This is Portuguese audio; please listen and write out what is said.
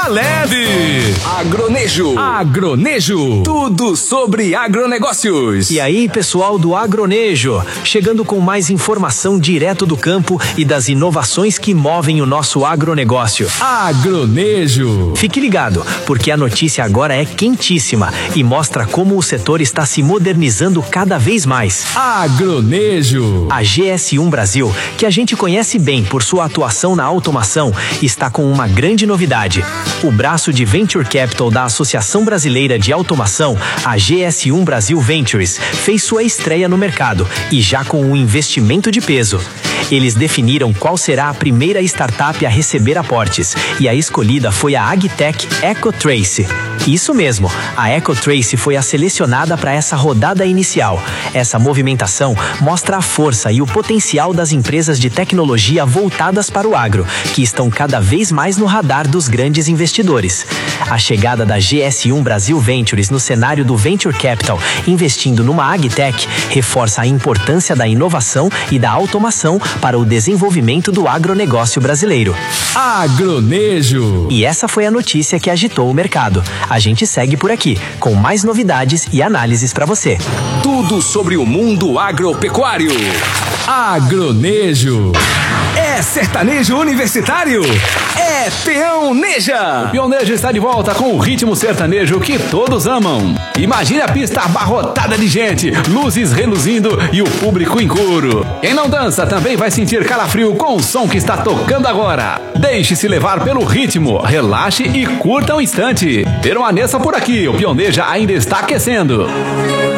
leve. Agronejo. Agronejo. Tudo sobre agronegócios. E aí, pessoal do Agronejo, chegando com mais informação direto do campo e das inovações que movem o nosso agronegócio. Agronejo. Fique ligado, porque a notícia agora é quentíssima e mostra como o setor está se modernizando cada vez mais. Agronejo. A GS1 Brasil, que a gente conhece bem por sua atuação na automação, está com uma grande novidade. O braço de Venture Capital da Associação Brasileira de Automação, a GS1 Brasil Ventures, fez sua estreia no mercado e já com um investimento de peso. Eles definiram qual será a primeira startup a receber aportes e a escolhida foi a Agtech EcoTrace. Isso mesmo, a EcoTrace foi a selecionada para essa rodada inicial. Essa movimentação mostra a força e o potencial das empresas de tecnologia voltadas para o agro, que estão cada vez mais no radar dos grandes investidores. A chegada da GS1 Brasil Ventures no cenário do Venture Capital, investindo numa Agtech, reforça a importância da inovação e da automação para o desenvolvimento do agronegócio brasileiro. Agronejo. E essa foi a notícia que agitou o mercado. A gente segue por aqui, com mais novidades e análises para você. Tudo sobre o mundo agropecuário. Agronejo. É sertanejo universitário? É Peão Neja! O Peão Neja está de volta com o ritmo sertanejo que todos amam. Imagine a pista abarrotada de gente, luzes reluzindo e o público em coro. Quem não dança também vai sentir calafrio com o som que está tocando agora. Deixe-se levar pelo ritmo, relaxe e curta um instante. Permaneça por aqui, o Peão Neja ainda está aquecendo.